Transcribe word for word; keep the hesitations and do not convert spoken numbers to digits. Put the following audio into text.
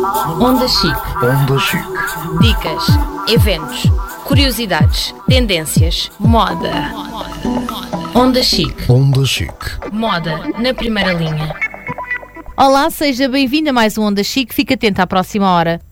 Onda Chic. Onda Chic. Dicas, eventos, curiosidades, tendências, moda. Onda Chic. Onda Chic. Moda na primeira linha. Olá, seja bem-vindo a mais um Onda Chic. Fique atento à próxima hora.